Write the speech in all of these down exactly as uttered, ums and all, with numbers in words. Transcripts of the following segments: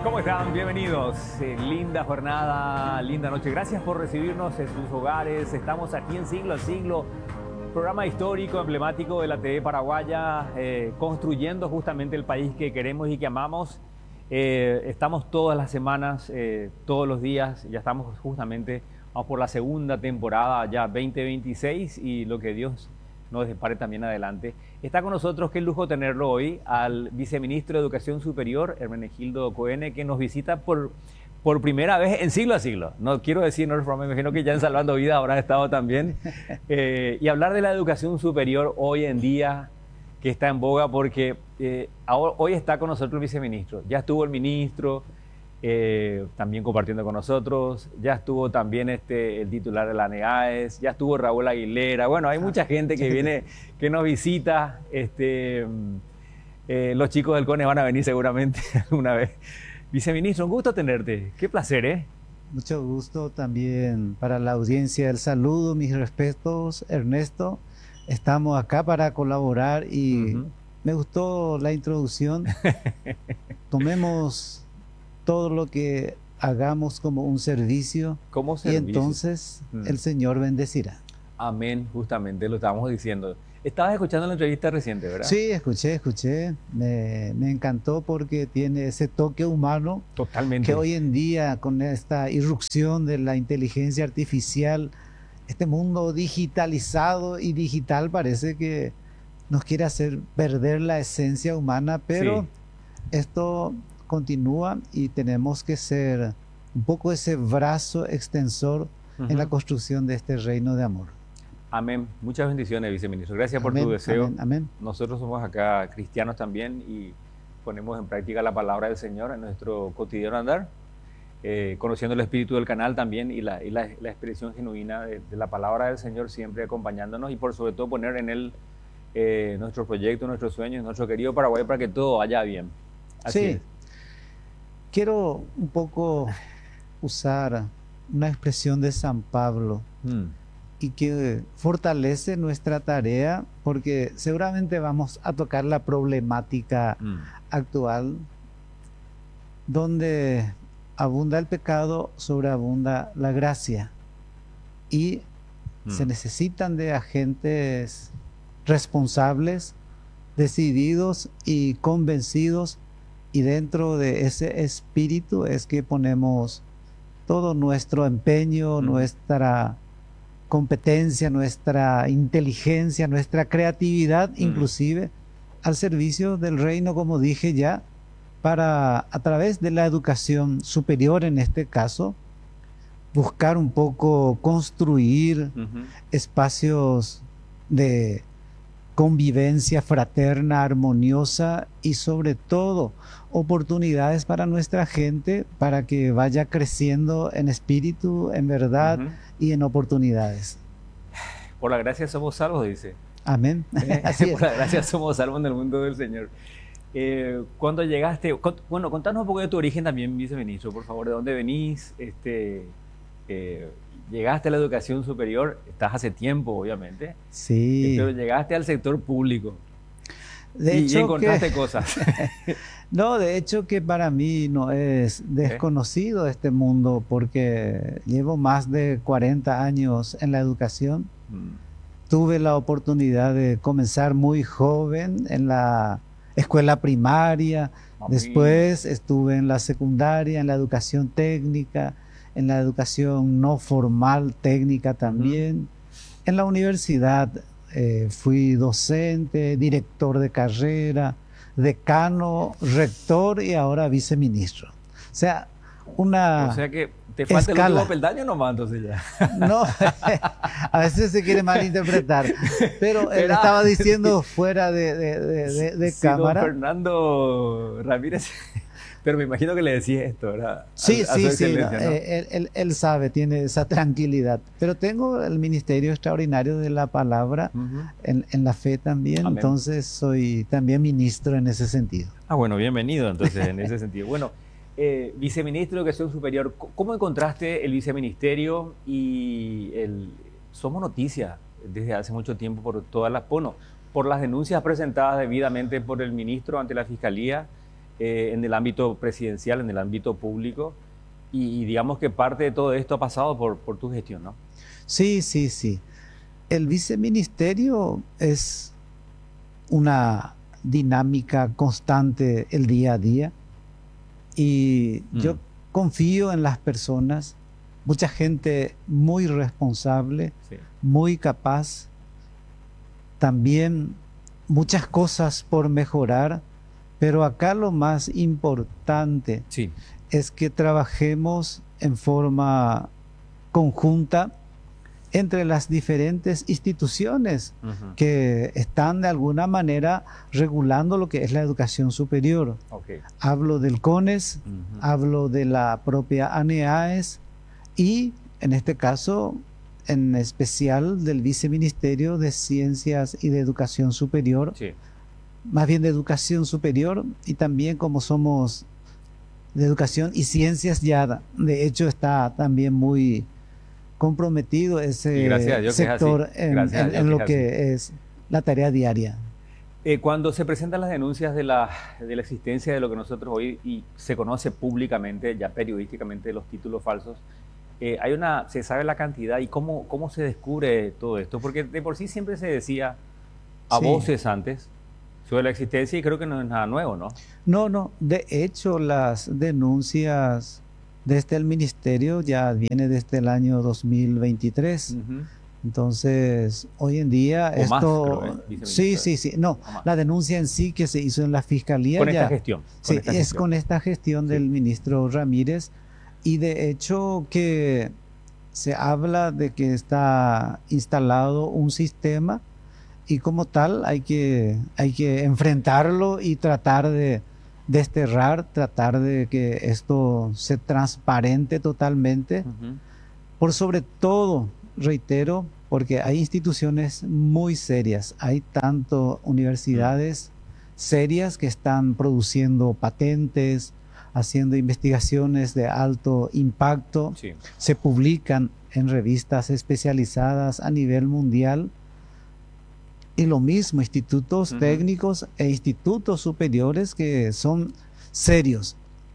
¿Cómo están? Bienvenidos. Eh, linda jornada, linda noche. Gracias por recibirnos en sus hogares. Estamos aquí en Siglo a Siglo, programa histórico, emblemático de la T V paraguaya, eh, construyendo justamente el país que queremos y que amamos. Eh, estamos todas las semanas, eh, todos los días, ya estamos justamente, vamos por la segunda temporada, ya veinte veintiséis, y lo que Dios nos depare también adelante. Está con nosotros, qué lujo tenerlo hoy, al viceministro de Educación Superior, Hermenegildo Coene, que nos visita por, por primera vez en Siglo a Siglo. No quiero decir, no, me imagino que ya en Salvando Vida habrá estado también. Eh, y hablar de la educación superior hoy en día, que está en boga, porque eh, ahora, hoy está con nosotros el viceministro. Ya estuvo el ministro, eh, también compartiendo con nosotros. Ya estuvo también este, el titular de la NEAES. Ya estuvo Raúl Aguilera. Bueno, hay mucha gente que viene, que nos visita. Este, eh, los chicos del CONE van a venir seguramente alguna vez. Viceministro, un gusto tenerte. Qué placer, ¿eh? Mucho gusto también para la audiencia. El saludo, mis respetos, Ernesto. Estamos acá para colaborar y uh-huh. Me gustó la introducción. Tomemos todo lo que hagamos como un servicio, como y entonces mm. el Señor bendecirá. Amén, justamente lo estábamos diciendo. Estabas escuchando la entrevista reciente, ¿verdad? Sí, escuché, escuché. Me, me encantó porque tiene ese toque humano. Totalmente. Que hoy en día, con esta irrupción de la inteligencia artificial, este mundo digitalizado y digital parece que nos quiere hacer perder la esencia humana, pero sí. Esto continúa y tenemos que ser un poco ese brazo extensor uh-huh. en la construcción de este reino de amor. Amén. Muchas bendiciones, viceministro. Gracias amén, por tu deseo. Amén, amén. Nosotros somos acá cristianos también y ponemos en práctica la palabra del Señor en nuestro cotidiano andar, eh, conociendo el espíritu del canal también y la, y la, la expresión genuina de, de la palabra del Señor siempre acompañándonos, y por sobre todo poner en él eh, nuestros proyectos, nuestros sueños, nuestro querido Paraguay, para que todo vaya bien. Así sí. es. Quiero un poco usar una expresión de San Pablo mm. y que fortalece nuestra tarea, porque seguramente vamos a tocar la problemática mm. actual, donde abunda el pecado, sobreabunda la gracia, y mm. se necesitan de agentes responsables, decididos y convencidos. Y dentro de ese espíritu es que ponemos todo nuestro empeño, mm. nuestra competencia, nuestra inteligencia, nuestra creatividad, mm. inclusive al servicio del reino, como dije ya, para, a través de la educación superior en este caso, buscar un poco construir uh-huh. espacios de convivencia fraterna, armoniosa, y sobre todo oportunidades para nuestra gente para que vaya creciendo en espíritu, en verdad uh-huh. y en oportunidades. Por la gracia somos salvos, dice. Amén. ¿Eh? Así es. Por la gracia somos salvos en el mundo del Señor. Eh, cuando llegaste, con, bueno, contanos un poco de tu origen también, viceministro, por favor, ¿de dónde venís? Este, eh, llegaste a la educación superior, estás hace tiempo, obviamente. Sí. Pero llegaste al sector público. De y, hecho y encontraste que, cosas. No, de hecho que para mí no es desconocido ¿Eh? este mundo, porque llevo más de cuarenta años en la educación. Mm. Tuve la oportunidad de comenzar muy joven en la escuela primaria, Mami. Después estuve en la secundaria, en la educación técnica, en la educación no formal técnica también. Uh-huh. En la universidad eh, fui docente, director de carrera, decano, rector y ahora viceministro. O sea, una O sea que te falta escala. El último peldaño nomás, entonces ya. No, a veces se quiere malinterpretar, pero él estaba diciendo fuera de, de, de, de, de sí, cámara. Don Fernando Ramírez, pero me imagino que le decía esto, ¿verdad? Sí, a, a sí, sí, ¿no? eh, él, él, él sabe, tiene esa tranquilidad. Pero tengo el ministerio extraordinario de la palabra uh-huh. en, en la fe también, Amén. Entonces soy también ministro en ese sentido. Ah, bueno, bienvenido entonces en ese sentido. Bueno, Eh, viceministro de Educación Superior, ¿cómo encontraste el viceministerio? Y el, somos noticia desde hace mucho tiempo por todas las, bueno, por las denuncias presentadas debidamente por el ministro ante la Fiscalía, eh, en el ámbito presidencial, en el ámbito público, y, y digamos que parte de todo esto ha pasado por, por tu gestión, ¿no? Sí, sí, sí. El viceministerio es una dinámica constante el día a día y mm. yo confío en las personas, mucha gente muy responsable, sí. muy capaz, también muchas cosas por mejorar, pero acá lo más importante sí. es que trabajemos en forma conjunta entre las diferentes instituciones uh-huh. que están de alguna manera regulando lo que es la educación superior. Okay. Hablo del CONES, uh-huh. hablo de la propia ANEAES y en este caso en especial del Viceministerio de Ciencias y de Educación Superior, sí. más bien de Educación Superior, y también como somos de Educación y Ciencias ya de hecho está también muy comprometido ese sector en, en, en lo que es la tarea diaria. Eh, cuando se presentan las denuncias de la, de la existencia de lo que nosotros hoy y se conoce públicamente, ya periodísticamente, los títulos falsos, eh, hay una, se sabe la cantidad y cómo, cómo se descubre todo esto, porque de por sí siempre se decía a sí. voces antes sobre la existencia y creo que no es nada nuevo, ¿no? No, no, de hecho las denuncias desde el ministerio ya viene desde el año dos mil veintitrés. Uh-huh. Entonces, hoy en día o esto... Más, creo, ¿eh? Sí, sí, sí. No, la denuncia en sí que se hizo en la fiscalía... Con ya, esta gestión. Con sí, esta es gestión. con esta gestión sí. del ministro Ramírez. Y de hecho que se habla de que está instalado un sistema y como tal hay que, hay que enfrentarlo y tratar de... desterrar, tratar de que esto se transparente totalmente, uh-huh. por sobre todo, reitero, porque hay instituciones muy serias, hay tanto universidades uh-huh. serias que están produciendo patentes, haciendo investigaciones de alto impacto, sí. se publican en revistas especializadas a nivel mundial. Y lo mismo, institutos uh-huh. técnicos e institutos superiores que son serios.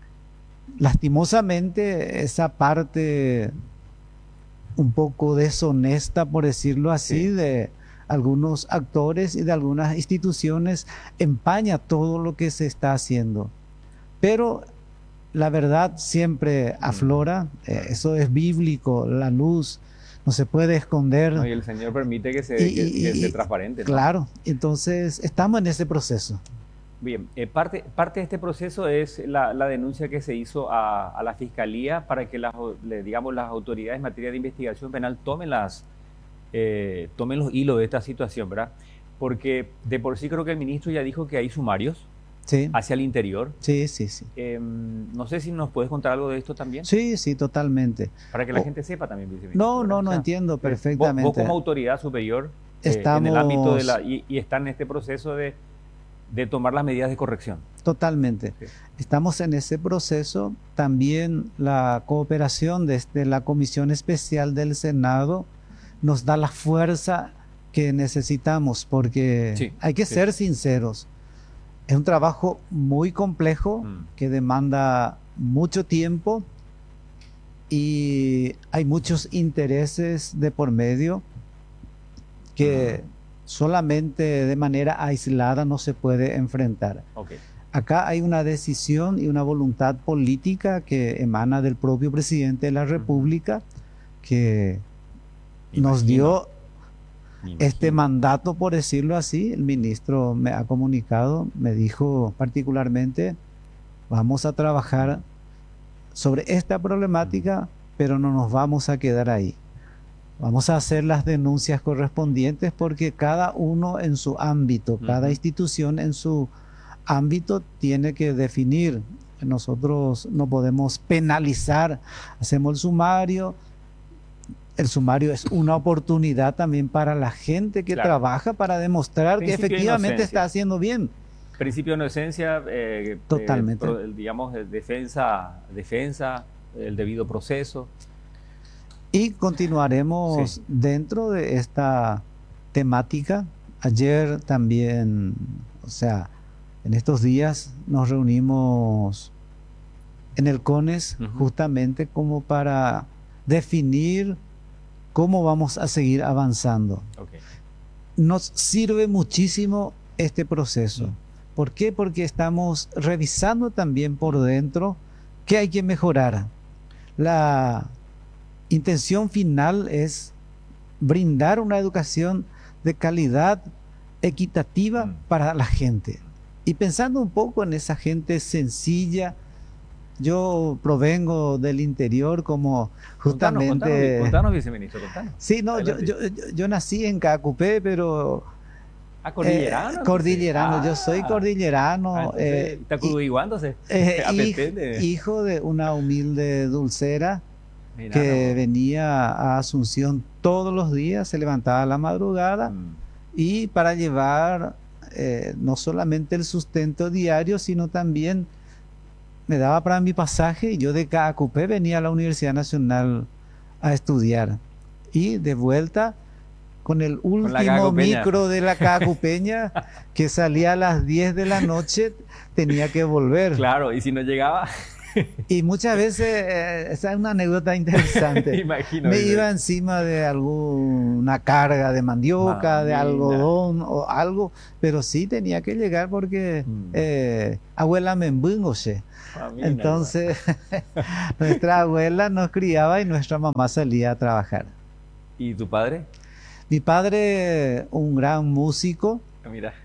Lastimosamente, esa parte un poco deshonesta, por decirlo así, sí. de algunos actores y de algunas instituciones empaña todo lo que se está haciendo. Pero la verdad siempre aflora, uh-huh. eh, eso es bíblico, la luz no se puede esconder. No, y el Señor permite que se, y, que, que sea transparente, ¿no? Claro, entonces estamos en ese proceso. Bien, eh, parte, parte de este proceso es la, la denuncia que se hizo a, a la Fiscalía para que las, digamos, las autoridades en materia de investigación penal tomen, las, eh, tomen los hilos de esta situación, ¿verdad? Porque de por sí creo que el ministro ya dijo que hay sumarios sí. hacia el interior. Sí, sí, sí. Eh, no sé si nos puedes contar algo de esto también. Sí, sí, totalmente. Para que la o, gente sepa también, viceministro. No, no, no o sea, entiendo perfectamente. Vos, vos como autoridad superior eh, Estamos... en el ámbito de la... Y, y está en este proceso de, de tomar las medidas de corrección. Totalmente. Sí. Estamos en ese proceso. También la cooperación desde la Comisión Especial del Senado nos da la fuerza que necesitamos, porque sí, hay que sí. ser sinceros. Es un trabajo muy complejo mm. que demanda mucho tiempo y hay muchos intereses de por medio que mm. solamente de manera aislada no se puede enfrentar. Okay. Acá hay una decisión y una voluntad política que emana del propio presidente de la República mm. que Imagino. nos dio este mandato, por decirlo así. El ministro me ha comunicado, me dijo particularmente, vamos a trabajar sobre esta problemática, pero no nos vamos a quedar ahí. Vamos a hacer las denuncias correspondientes porque cada uno en su ámbito, uh-huh. cada institución en su ámbito tiene que definir. Nosotros no podemos penalizar, hacemos el sumario. El sumario es una oportunidad también para la gente que claro. trabaja para demostrar Principio que efectivamente de está haciendo bien. Principio de inocencia, eh, totalmente. Eh, digamos, defensa, defensa, el debido proceso. Y continuaremos sí. dentro de esta temática. Ayer también, o sea, En estos días nos reunimos en el CONES uh-huh. justamente como para definir cómo vamos a seguir avanzando. Okay. Nos sirve muchísimo este proceso. Uh-huh. ¿Por qué? Porque estamos revisando también por dentro qué hay que mejorar. La intención final es brindar una educación de calidad equitativa uh-huh. para la gente. Y pensando un poco en esa gente sencilla, yo provengo del interior como justamente... Contanos, contanos, contanos viceministro, contanos. Sí, no, yo, yo, yo, yo nací en Cacupé, pero... Ah, cordillerano. Eh, cordillerano, ah, yo soy cordillerano. Ah, eh, ¿Está cruiguándose? Eh, hijo de una humilde dulcera Mira, que no. venía a Asunción todos los días, se levantaba a la madrugada mm. y para llevar eh, no solamente el sustento diario, sino también me daba para mi pasaje y yo de Cacupé venía a la Universidad Nacional a estudiar. Y de vuelta con el último con micro de la Cacupeña que salía a las diez de la noche, tenía que volver. Claro, y si no llegaba... Y muchas veces, eh, esa es una anécdota interesante. Imagino, me ¿sí? iba encima de alguna carga de mandioca, Mamina. de algodón o algo, pero sí tenía que llegar porque mm. eh, abuela me embungose. Entonces, nuestra abuela nos criaba y nuestra mamá salía a trabajar. ¿Y tu padre? Mi padre, un gran músico. Mira.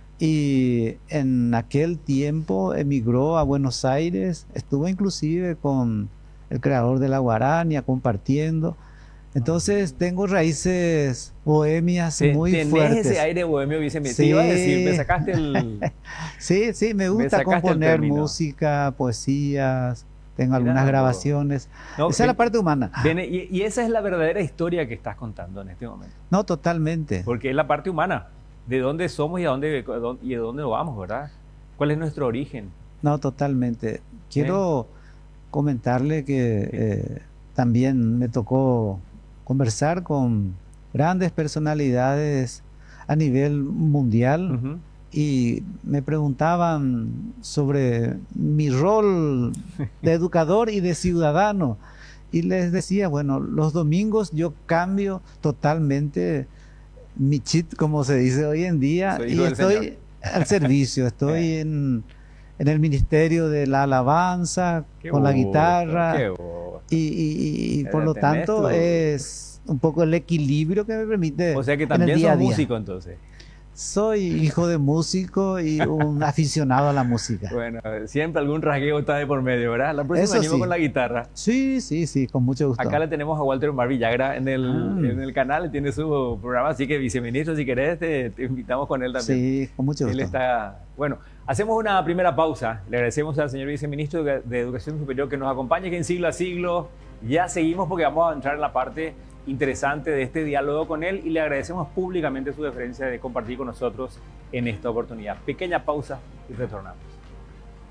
Y en aquel tiempo emigró a Buenos Aires, estuvo inclusive con el creador de la guarania, compartiendo. Entonces tengo raíces bohemias Ten, muy tenés fuertes. Ese aire bohemio, viceministro. Sí. Te iba a decir, me sacaste el... sí, sí, me gusta componer música, poesías, tengo Mira, algunas grabaciones. No, esa ven, es la parte humana. Ven, y, y esa es la verdadera historia que estás contando en este momento. No, totalmente. Porque es la parte humana. De dónde somos y a dónde, y a dónde vamos, ¿verdad? ¿Cuál es nuestro origen? No, totalmente. Quiero ¿Eh? comentarle que eh, también me tocó conversar con grandes personalidades a nivel mundial uh-huh. y me preguntaban sobre mi rol de educador y de ciudadano. Y les decía, bueno, los domingos yo cambio totalmente mi chip, como se dice hoy en día, Soy y estoy señor. al servicio, estoy en, en el ministerio de la alabanza, qué con gusto, la guitarra, qué y, y, y por lo tanto tu... es un poco el equilibrio que me permite. O sea que también en el día sos a día. músico entonces. Soy hijo de músico y un aficionado a la música. Bueno, siempre algún rasgueo está de por medio, ¿verdad? La próxima animo sí. con la guitarra. Sí, sí, sí, con mucho gusto. Acá le tenemos a Walter Omar Villagra en el, ah. en el canal, tiene su programa, así que viceministro, si querés, te, te invitamos con él también. Sí, con mucho gusto. Él está... Bueno, hacemos una primera pausa. Le agradecemos al señor viceministro de, de Educación Superior que nos acompaña, que en siglo a siglo ya seguimos porque vamos a entrar en la parte interesante de este diálogo con él y le agradecemos públicamente su deferencia de compartir con nosotros en esta oportunidad. Pequeña pausa y retornamos.